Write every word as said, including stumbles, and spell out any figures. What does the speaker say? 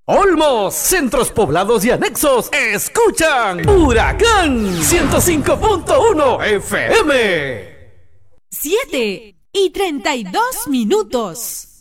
Olmos, centros poblados y anexos, escuchan Huracán ciento cinco punto uno F M. siete y treinta y dos minutos.